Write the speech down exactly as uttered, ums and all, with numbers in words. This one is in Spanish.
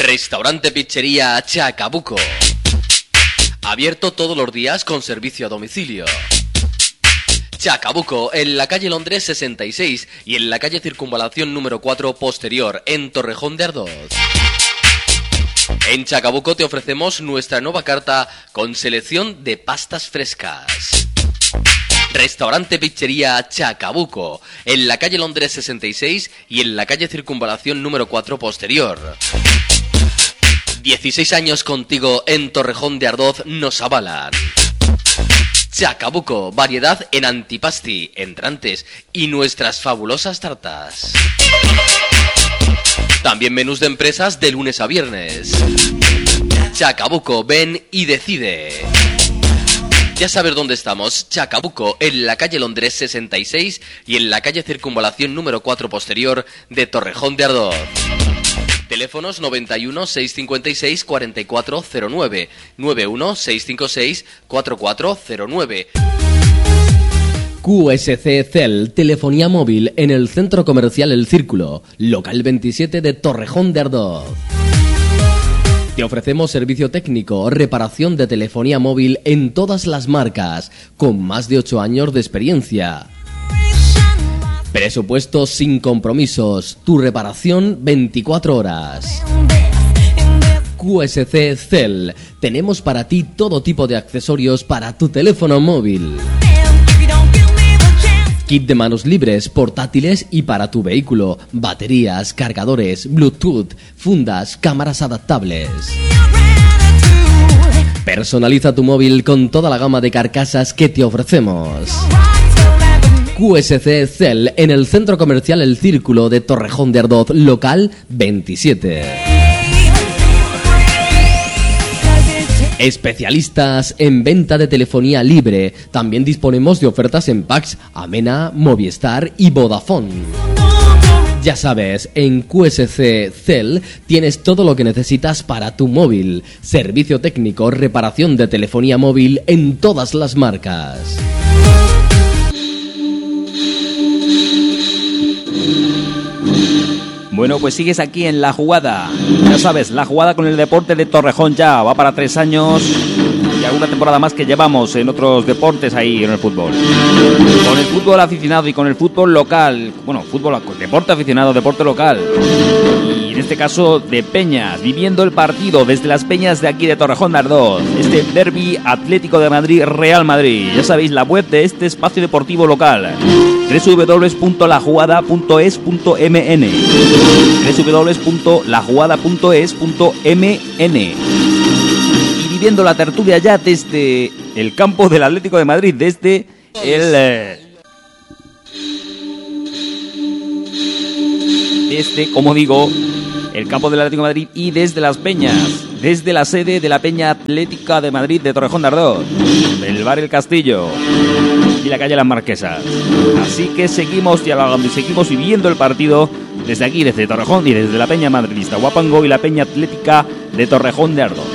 Restaurante Pizzería Chacabuco. Abierto todos los días con servicio a domicilio. Chacabuco, en la calle Londres sesenta y seis y en la calle Circunvalación número cuatro posterior, en Torrejón de Ardoz. En Chacabuco te ofrecemos nuestra nueva carta con selección de pastas frescas. Restaurante Pizzería Chacabuco, en la calle Londres sesenta y seis y en la calle Circunvalación número cuatro posterior. dieciséis años contigo en Torrejón de Ardoz nos avalan. Chacabuco, variedad en antipasti, entrantes y nuestras fabulosas tartas. También menús de empresas de lunes a viernes. Chacabuco, ven y decide. Ya sabes dónde estamos, Chacabuco, en la calle Londres sesenta y seis y en la calle Circunvalación número cuatro posterior de Torrejón de Ardoz. Teléfonos noventa y uno, seiscientos cincuenta y seis, cuarenta y cuatro cero nueve, noventa y uno, seiscientos cincuenta y seis, cuarenta y cuatro cero nueve. Q S C Cell, telefonía móvil en el Centro Comercial El Círculo, local veintisiete de Torrejón de Ardoz. Te ofrecemos servicio técnico, reparación de telefonía móvil en todas las marcas, con más de ocho años de experiencia. Presupuesto sin compromisos, tu reparación veinticuatro horas. Q S C Cell, tenemos para ti todo tipo de accesorios para tu teléfono móvil. Kit de manos libres, portátiles y para tu vehículo, baterías, cargadores, Bluetooth, fundas, cámaras adaptables. Personaliza tu móvil con toda la gama de carcasas que te ofrecemos. Q S C Cell en el Centro Comercial El Círculo de Torrejón de Ardoz, local veintisiete. Especialistas en venta de telefonía libre. También disponemos de ofertas en packs Amena, Movistar y Vodafone. Ya sabes, en Q S C Cell tienes todo lo que necesitas para tu móvil. Servicio técnico, reparación de telefonía móvil en todas las marcas. Bueno, pues sigues aquí en La Jugada. Ya sabes, La Jugada con el deporte de Torrejón ya va para tres años y alguna temporada más que llevamos en otros deportes ahí en el fútbol. Con el fútbol aficionado y con el fútbol local, bueno, fútbol, deporte aficionado, deporte local. Y en este caso de Peñas, viviendo el partido desde las Peñas de aquí de Torrejón de Ardoz. Este derbi Atlético de Madrid-Real Madrid. Ya sabéis, la web de este espacio deportivo local. doble u doble u doble u punto la jugada punto es punto eme ene doble u doble u doble u punto la jugada punto es punto eme ene. Y viviendo la tertulia ya desde el campo del Atlético de Madrid, desde el eh, desde, como digo, el campo del Atlético de Madrid y desde Las Peñas, desde la sede de la Peña Atlética de Madrid de Torrejón de Ardoz, del bar El Castillo y la calle Las Marquesas. Así que seguimos dialogando y seguimos viviendo el partido desde aquí, desde Torrejón y desde la Peña Madridista Guapango y la Peña Atlética de Torrejón de Ardoz.